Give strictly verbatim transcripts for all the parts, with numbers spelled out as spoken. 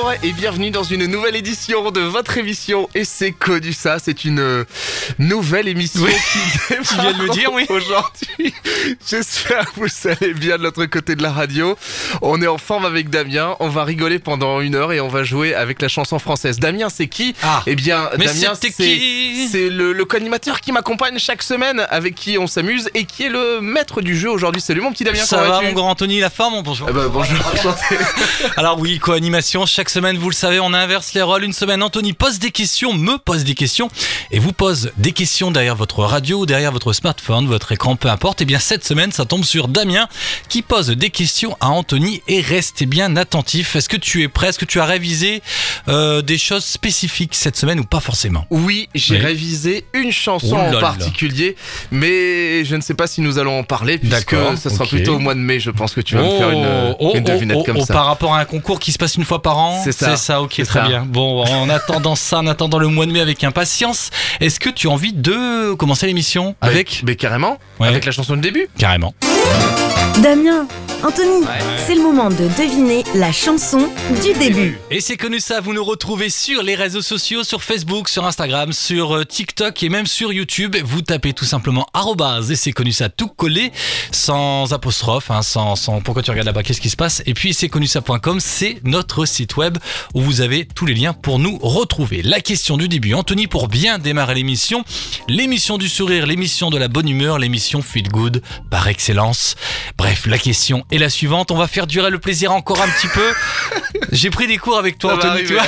Bonjour et bienvenue dans une nouvelle édition de votre émission Et c'est connu ça. C'est une nouvelle émission oui. qui démarre tu viens de me dire, oui. aujourd'hui. J'espère que vous allez bien de l'autre côté de la radio. On est en forme avec Damien. On va rigoler pendant une heure et on va jouer avec la chanson française. Damien, c'est qui ? Ah. Eh bien, Mais Damien, c'était c'est, qui c'est le, le co-animateur qui m'accompagne chaque semaine, avec qui on s'amuse et qui est le maître du jeu aujourd'hui. Salut mon petit Damien. Ça va mon grand Anthony, la forme, bonjour. Eh ben, bonjour. Alors oui, co-animation, chaque semaine, vous le savez, on inverse les rôles. Une semaine, Anthony pose des questions, me pose des questions et vous pose des questions derrière votre radio, derrière votre smartphone, votre écran, peu importe. Et bien cette semaine, ça tombe sur Damien qui pose des questions à Anthony et restez bien attentifs. Est-ce que tu es prêt ? Est-ce que tu as révisé euh, des choses spécifiques cette semaine ou pas forcément ? Oui, j'ai oui. révisé une chanson oh en particulier, mais je ne sais pas si nous allons en parler puisque D'accord, ce sera okay. plutôt au mois de mai. Je pense que tu vas oh, me faire une, oh, une devinette oh, comme oh, ça. Par rapport à un concours qui se passe une fois par an. C'est ça. C'est ça, ok, c'est très ça. bien. Bon, en attendant ça, en attendant le mois de mai avec impatience, est-ce que tu as envie de commencer l'émission bah, avec Mais carrément, ouais. avec la chanson de début. Carrément. Damien, Anthony, ouais. c'est le moment de deviner la chanson du début. Et c'est connu ça, vous nous retrouvez sur les réseaux sociaux, sur Facebook, sur Instagram, sur TikTok et même sur YouTube. Vous tapez tout simplement arrobase et c'est connu ça tout collé, sans apostrophe, hein, sans, sans pourquoi tu regardes là-bas, qu'est-ce qui se passe. Et puis c'est connu ça point com, c'est notre site web où vous avez tous les liens pour nous retrouver. La question du début, Anthony, pour bien démarrer l'émission, l'émission du sourire, l'émission de la bonne humeur, l'émission feel good par excellence. Bref, la question est la suivante. On va faire durer le plaisir encore un petit peu. J'ai pris des cours avec toi, Ça Anthony, tu vois.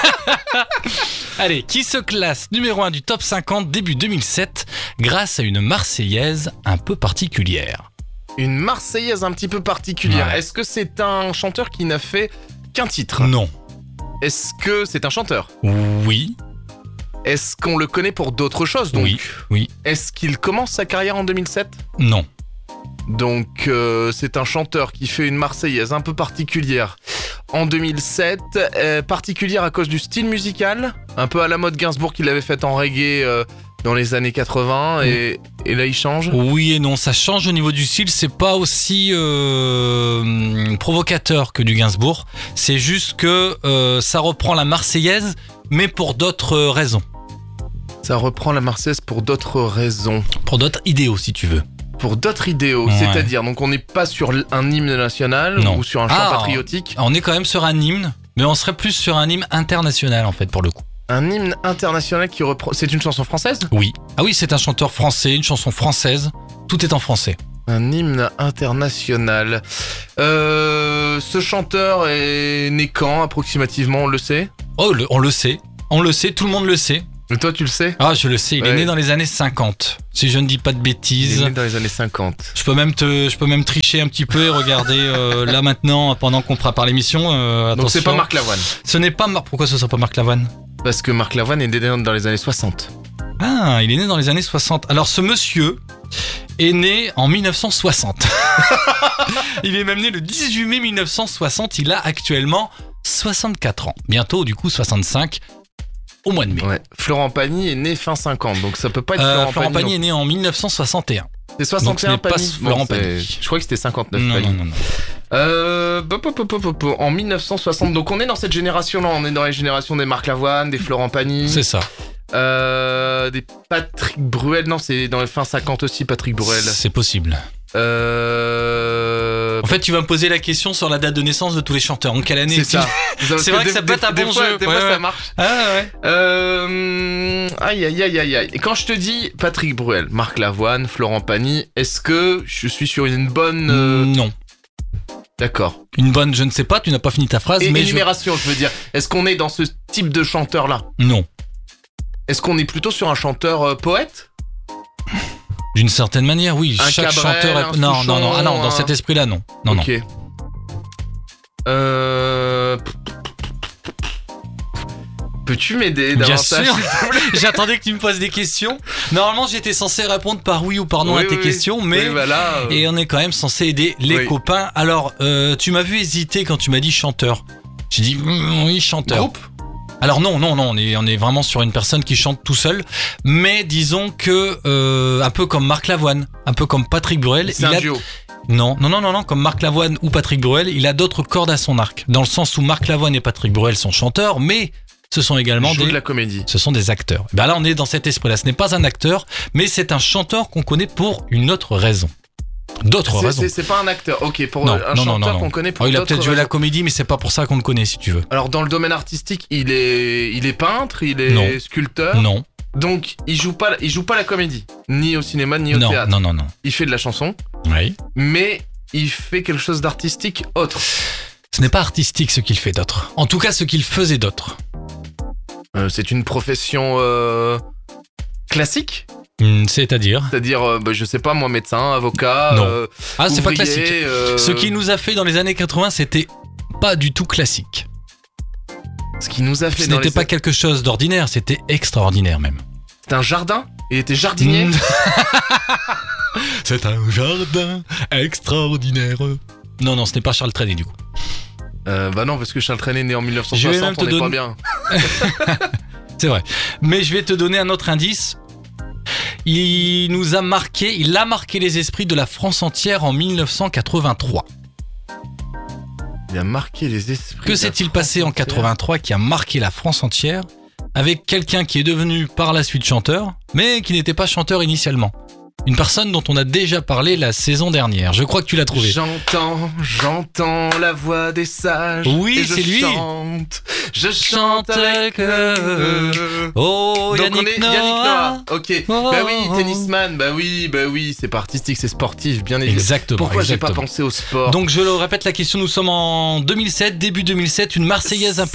Allez, qui se classe numéro un du top cinquante début deux mille sept grâce à une Marseillaise un peu particulière? Une Marseillaise un petit peu particulière. Ouais. Est-ce que c'est un chanteur qui n'a fait qu'un titre ? Non. Est-ce que c'est un chanteur ? Oui. Est-ce qu'on le connaît pour d'autres choses donc ? Oui. Oui. Est-ce qu'il commence sa carrière en deux mille sept ? Non. Donc euh, c'est un chanteur qui fait une Marseillaise un peu particulière en deux mille sept, euh, particulière à cause du style musical, un peu à la mode Gainsbourg qu'il avait fait en reggae euh, dans les années quatre-vingts, et, et là il change. Oui et non, ça change au niveau du style, c'est pas aussi euh, provocateur que du Gainsbourg, c'est juste que euh, ça reprend la Marseillaise mais pour d'autres raisons. Ça reprend la Marseillaise pour d'autres raisons. Pour d'autres idéaux si tu veux. Pour d'autres idéaux, ouais. C'est-à-dire, donc on n'est pas sur un hymne national non. ou sur un chant ah, patriotique. On est quand même sur un hymne, mais on serait plus sur un hymne international en fait pour le coup. Un hymne international qui reprend... C'est une chanson française ? Oui. Ah oui, c'est un chanteur français, une chanson française, tout est en français. Un hymne international. Euh, ce chanteur est né quand approximativement, on le sait ? Oh, le, on le sait, on le sait, tout le monde le sait. Mais toi tu le sais ? Ah, je le sais, il ouais. est né dans les années cinquante, si je ne dis pas de bêtises. Il est né dans les années cinquante. Je peux même te, je peux même tricher un petit peu et regarder euh, là maintenant pendant qu'on prépare l'émission. Euh, Donc c'est pas Marc Lavoine. Ce n'est pas Marc. Pourquoi ce serait pas Marc Lavoine ? Parce que Marc Lavoine est né dans les années soixante. Ah, il est né dans les années soixante. Alors ce monsieur est né en dix-neuf cent soixante. Il est même né le dix-huit mai mille neuf cent soixante. Il a actuellement soixante-quatre ans. Bientôt du coup soixante-cinq. Au mois de mai. Ouais. Florent Pagny est né fin cinquante, donc ça peut pas être euh, Florent, Florent Pagny. Pagny est né en dix-neuf cent soixante et un. C'est soixante et un donc, ce n'est Pagny. pas Florent bon, Pagny. Je crois que c'était cinquante-neuf non, Pagny. non, non, non. Euh, pop, pop, pop, pop, pop. En dix-neuf cent soixante, donc on est dans cette génération-là, on est dans les générations des Marc Lavoine, des Florent Pagny. C'est ça. Euh, des Patrick Bruel, non, c'est dans les fin cinquante aussi, Patrick Bruel. C'est possible. Euh... En fait, tu vas me poser la question sur la date de naissance de tous les chanteurs. En quelle année ? C'est ça. C'est vrai que ça peut être un bon fois, jeu. Des Ouais, fois, ouais. ça marche. Ah ouais. Euh... Aïe, aïe, aïe, aïe, aïe. Et quand je te dis Patrick Bruel, Marc Lavoine, Florent Pagny, est-ce que je suis sur une bonne... euh, Non. D'accord. Une bonne, je ne sais pas, tu n'as pas fini ta phrase. Et mais énumération, je... je veux dire. Est-ce qu'on est dans ce type de chanteur-là ? je... Non. Est-ce qu'on est plutôt sur un chanteur euh, poète ? D'une certaine manière, oui. Un Chaque Cabrel, chanteur est... un Non, Souchon, non, non. Ah non, dans un... cet esprit-là, non. Non, ok. non. Euh... Peux-tu m'aider Bien davantage, sûr. s'il te plaît ? J'attendais que tu me poses des questions. Normalement, j'étais censé répondre par oui ou par non Oui, à tes oui, questions, oui. mais... Oui, bah là, euh... Et on est quand même censé aider les Oui. copains. Alors, euh, tu m'as vu hésiter quand tu m'as dit chanteur. J'ai dit mm, oui, chanteur. Groupe ? Alors non, non, non, on est, on est vraiment sur une personne qui chante tout seul. Mais disons que, euh, un peu comme Marc Lavoine, un peu comme Patrick Bruel, C'est il un a, duo. Non, non, non, non, non, comme Marc Lavoine ou Patrick Bruel, il a d'autres cordes à son arc. Dans le sens où Marc Lavoine et Patrick Bruel sont chanteurs, mais ce sont également Joue des... de la comédie. Ce sont des acteurs. Ben là, on est dans cet esprit-là. Ce n'est pas un acteur, mais c'est un chanteur qu'on connaît pour une autre raison. D'autres C'est, raisons. c'est, c'est pas un acteur, ok, pour Non, un non, non, chanteur non, non. qu'on connaît pour Oh, il a d'autres peut-être joué à la raisons. comédie, mais c'est pas pour ça qu'on le connaît, si tu veux. Alors dans le domaine artistique, il est, il est peintre, il est Non. sculpteur. Non, Donc il joue pas, il joue pas la comédie, ni au cinéma, ni au non, théâtre. non, non, non. Il fait de la chanson, Oui. mais il fait quelque chose d'artistique autre. Ce n'est pas artistique ce qu'il fait d'autre. En tout cas, ce qu'il faisait d'autre. Euh, c'est une profession euh, classique, Hmm, c'est-à-dire c'est-à-dire, euh, bah, je sais pas, moi, médecin, avocat. Non. euh, Ah, c'est pas ouvrier, classique. euh, Ce qu'il nous a fait dans les années quatre-vingts, c'était pas du tout classique. ce qu'il nous a fait Ce dans n'était les... pas quelque chose d'ordinaire, c'était extraordinaire même. C'était un jardin. Il était jardinier. Mm. C'est un jardin extraordinaire. Non, non, ce n'est pas Charles Trenet du coup. Euh, bah non, parce que Charles Trenet né en mille neuf cent Je vais soixante, même on te est pas donner- bien. C'est vrai. Mais je vais te donner un autre indice. Il nous a marqué, il a marqué les esprits de la France entière en mille neuf cent quatre-vingt-trois. Il a marqué les esprits. Que de la s'est-il France passé en entière. quatre-vingt-trois qui a marqué la France entière avec quelqu'un qui est devenu par la suite chanteur, mais qui n'était pas chanteur initialement? Une personne dont on a déjà parlé la saison dernière. Je crois que tu l'as trouvé. J'entends, j'entends la voix des sages. Oui, et je c'est lui. Chante, je chante avec eux. Oh, Donc Yannick on est Noah. Yannick Noah. Ok. Oh, bah oui, oh. tennisman. Bah oui, bah oui, c'est pas artistique, c'est sportif, bien évidemment. Exactement. Pourquoi j'ai pas exactement. pensé au sport? Donc je le répète, la question, nous sommes en deux mille sept, début deux mille sept, une Marseillaise un peu